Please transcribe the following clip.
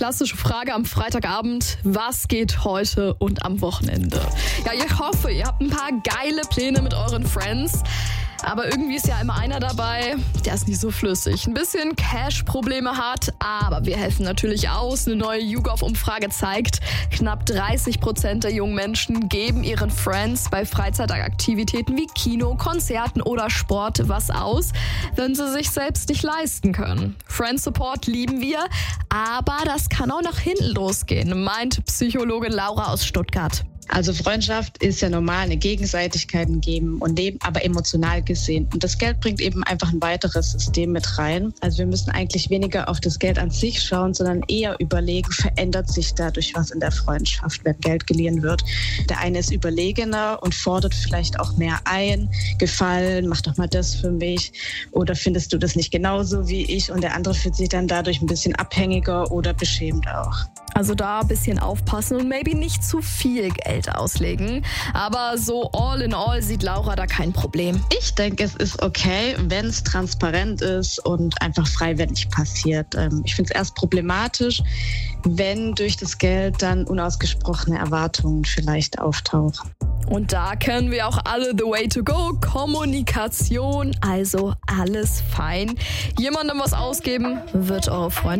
klassische Frage am Freitagabend. Was geht heute und am Wochenende? Ja, ich hoffe, ihr habt ein paar geile Pläne mit euren Friends. Aber irgendwie ist ja immer einer dabei, der ist nicht so flüssig. Ein bisschen Cash-Probleme hat, aber wir helfen natürlich aus. Eine neue YouGov-Umfrage zeigt, knapp 30% der jungen Menschen geben ihren Friends bei Freizeitaktivitäten wie Kino, Konzerten oder Sport was aus, wenn sie sich selbst nicht leisten können. Friend-Support lieben wir, aber das kann auch nach hinten losgehen, meint Psychologin Laura aus Stuttgart. Also Freundschaft ist ja normal, eine Gegenseitigkeit geben und leben, aber emotional gesehen. Und das Geld bringt eben einfach ein weiteres System mit rein. Also wir müssen eigentlich weniger auf das Geld an sich schauen, sondern eher überlegen, verändert sich dadurch was in der Freundschaft, wenn Geld geliehen wird. Der eine ist überlegener und fordert vielleicht auch mehr ein. Gefallen, mach doch mal das für mich. Oder findest du das nicht genauso wie ich? Und der andere fühlt sich dann dadurch ein bisschen abhängiger oder beschämt auch. Also da ein bisschen aufpassen und maybe nicht zu viel Geld auslegen. Aber so all in all sieht Laura da kein Problem. Ich denke, es ist okay, wenn es transparent ist und einfach freiwillig passiert. Ich finde es erst problematisch, wenn durch das Geld dann unausgesprochene Erwartungen vielleicht auftauchen. Und da kennen wir auch alle the way to go. Kommunikation, also alles fein. Jemandem was ausgeben, wird eure Freundschaft